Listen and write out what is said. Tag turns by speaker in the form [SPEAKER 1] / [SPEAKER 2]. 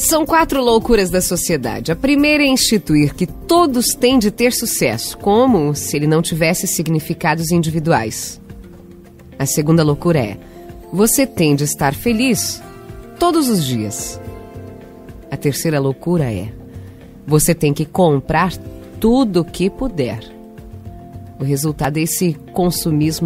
[SPEAKER 1] São 4 loucuras da sociedade. A primeira é instituir que todos têm de ter sucesso, como se ele não tivesse significados individuais. A segunda loucura é: você tem de estar feliz todos os dias. A terceira loucura é: você tem que comprar tudo o que puder. O resultado é esse consumismo